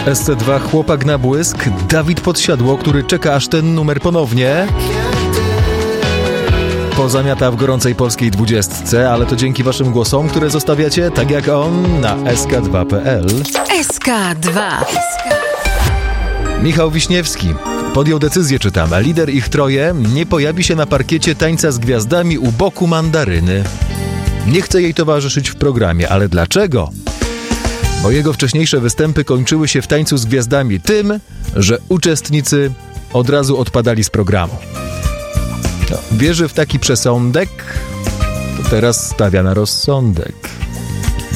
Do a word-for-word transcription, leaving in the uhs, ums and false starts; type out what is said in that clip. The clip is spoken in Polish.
S C dwa Chłopak na błysk, Dawid Podsiadło, który czeka aż ten numer ponownie pozamiata w gorącej polskiej dwudziestce, ale to dzięki waszym głosom, które zostawiacie, tak jak on, na S K dwa kropka P L. S K dwa. Michał Wiśniewski podjął decyzję, czytam. Lider ich troje nie pojawi się na parkiecie Tańca z Gwiazdami u boku Mandaryny. Nie chce jej towarzyszyć w programie, ale dlaczego? Bo jego wcześniejsze występy kończyły się w Tańcu z Gwiazdami tym, że uczestnicy od razu odpadali z programu. No, wierzy w taki przesądek, to teraz stawia na rozsądek.